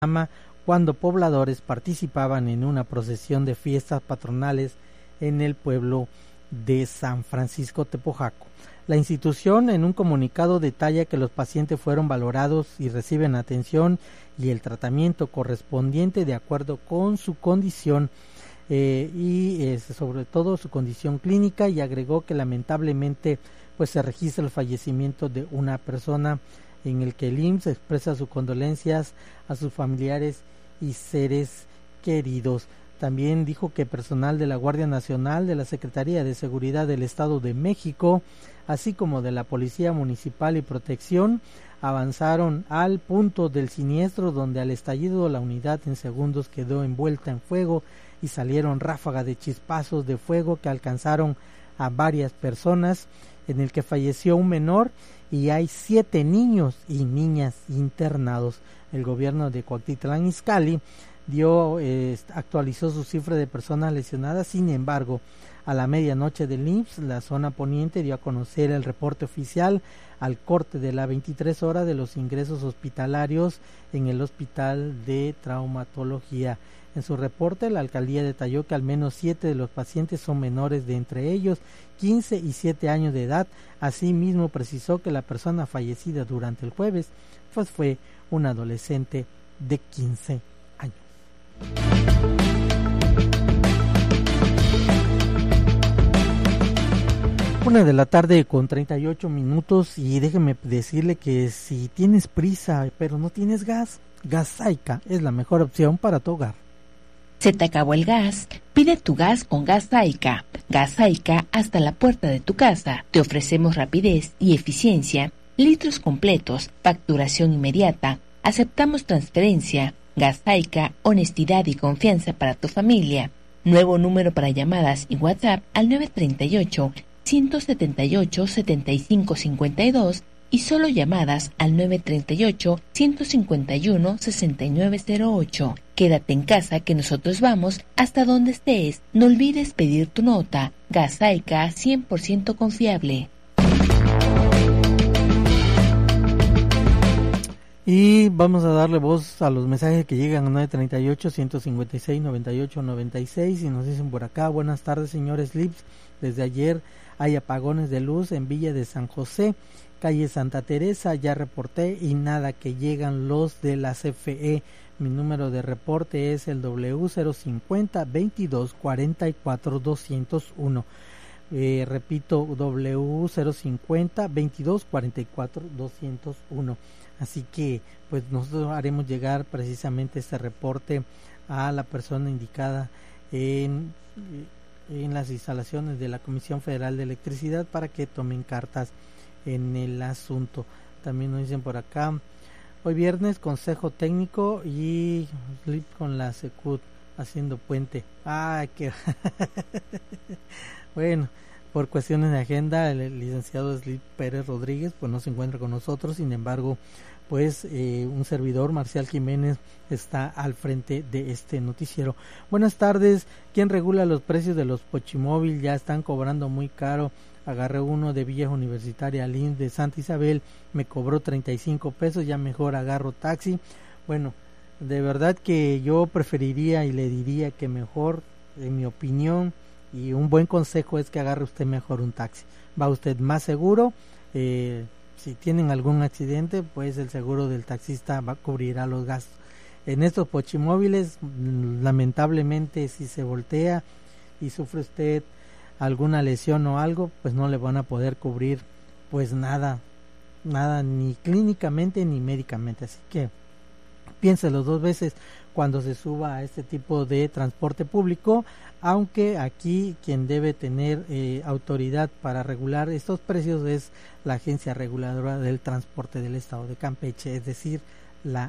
cuando pobladores participaban en una procesión de fiestas patronales en el pueblo de San Francisco Tepojaco. La institución en un comunicado detalla que los pacientes fueron valorados y reciben atención y el tratamiento correspondiente de acuerdo con su condición y sobre todo su condición clínica, y agregó que lamentablemente pues se registra el fallecimiento de una persona en el que el IMSS expresa sus condolencias a sus familiares y seres queridos. También dijo que personal de la Guardia Nacional, de la Secretaría de Seguridad del Estado de México, así como de la Policía Municipal y Protección, avanzaron al punto del siniestro, donde al estallido la unidad en segundos quedó envuelta en fuego y salieron ráfagas de chispazos de fuego que alcanzaron a varias personas, en el que falleció un menor y hay 7 niños y niñas internados. El gobierno de Cuautitlán Izcalli actualizó su cifra de personas lesionadas. Sin embargo, a la medianoche del IMSS, la zona poniente dio a conocer el reporte oficial al corte de las 23 horas de los ingresos hospitalarios en el Hospital de Traumatología. En su reporte, la alcaldía detalló que al menos 7 de los pacientes son menores, de entre ellos 15 y 7 años de edad. Asimismo, precisó que la persona fallecida durante el jueves pues fue un adolescente de 15 años. 1:38 p.m. y déjeme decirle que si tienes prisa pero no tienes gas, Gasaica es la mejor opción para tu hogar. ¿Se te acabó el gas? Pide tu gas con Gasaica. Gasaica hasta la puerta de tu casa. Te ofrecemos rapidez y eficiencia, litros completos, facturación inmediata. Aceptamos transferencia. Gasaica, honestidad y confianza para tu familia. Nuevo número para llamadas y WhatsApp al 938-178-7552 y solo llamadas al 938-151-6908. Quédate en casa que nosotros vamos hasta donde estés. No olvides pedir tu nota. Gasaica 100% confiable. Y vamos a darle voz a los mensajes que llegan a 938-156-9896 y nos dicen por acá: buenas tardes, señores Lips. Desde ayer hay apagones de luz en Villa de San José, calle Santa Teresa, ya reporté y nada que llegan los de la CFE. Mi número de reporte es el W050-2244-201. Repito, W050-2244-201. Así que pues nosotros haremos llegar precisamente este reporte a la persona indicada en las instalaciones de la Comisión Federal de Electricidad para que tomen cartas en el asunto. También nos dicen por acá: hoy viernes consejo técnico y slip con la Secut haciendo puente. Qué bueno, por cuestiones de agenda el licenciado Slip Pérez Rodríguez pues no se encuentra con nosotros. Sin embargo, pues un servidor, Marcial Jiménez, está al frente de este noticiero. Buenas tardes. ¿Quién regula los precios de los Pochimóvil? Ya están cobrando muy caro. Agarré uno de Villa Universitaria Lins de Santa Isabel, me cobró 35 pesos, ya mejor agarro taxi. Bueno, de verdad que yo preferiría y le diría que mejor, en mi opinión, y un buen consejo es que agarre usted mejor un taxi. Va usted más seguro. Si tienen algún accidente, pues el seguro del taxista cubrirá los gastos. En estos Pochimóviles, lamentablemente, si se voltea y sufre usted alguna lesión o algo, pues no le van a poder cubrir pues nada, ni clínicamente ni médicamente. Así que piénselo 2 veces cuando se suba a este tipo de transporte público, aunque aquí quien debe tener autoridad para regular estos precios es la Agencia Reguladora del Transporte del Estado de Campeche, es decir, la